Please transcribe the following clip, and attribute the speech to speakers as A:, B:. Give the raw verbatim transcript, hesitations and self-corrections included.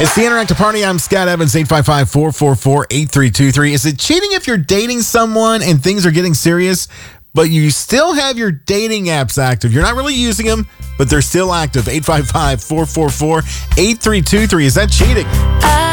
A: It's the Interactive Party. I'm Scott Evans, eight five five, four four four, eight three two three. Is it cheating if you're dating someone and things are getting serious, but you still have your dating apps active? You're not really using them, but they're still active. eight five five, four four four, eight three two three. Is that cheating?